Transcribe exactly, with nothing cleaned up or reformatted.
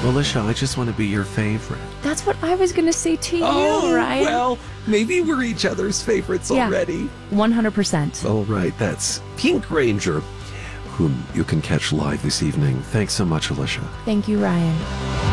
Alicia, I just want to be your favorite. That's what I was going to say to you, Oh, Ryan. well, maybe we're each other's favorites Yeah. already. one hundred percent. All right, that's Pink Ranger, whom you can catch live this evening. Thanks so much, Alicia. Thank you, Ryan.